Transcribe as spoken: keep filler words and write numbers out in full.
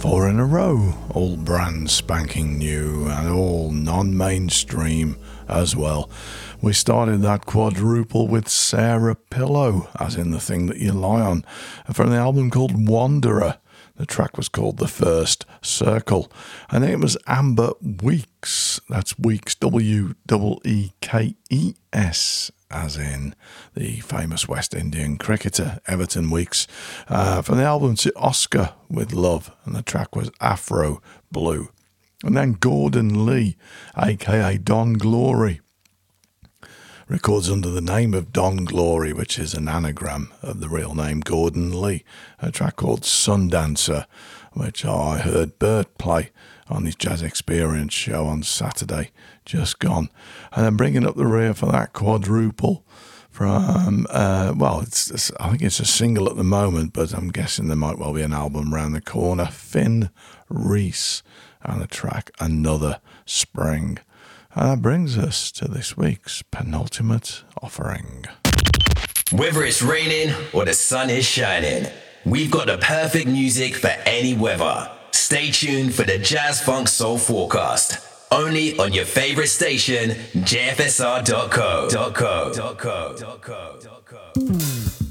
Four in a row, all brand spanking new and all non-mainstream as well. We started that quadruple with Sarah Pillow, as in the thing that you lie on, from the album called Wanderer. The track was called The First Circle. And it was Amber Weeks. That's Weeks, W E E K E S, as in the famous West Indian cricketer, Everton Weeks, uh, from the album To Oscar with Love. And the track was Afro Blue. And then Gordon Lee, a k a. Don Glory, records under the name of Don Glory, which is an anagram of the real name Gordon Lee, a track called Sundancer, which I heard Bert play on his Jazz Experience show on Saturday, just gone. And then bringing up the rear for that quadruple from, uh, well, it's, it's I think it's a single at the moment, but I'm guessing there might well be an album around the corner, Finn Reese, and the track Another Spring. And that brings us to this week's penultimate offering. Whether it's raining or the sun is shining, we've got the perfect music for any weather. Stay tuned for the Jazz Funk Soul Forecast, only on your favorite station, J F S R dot co.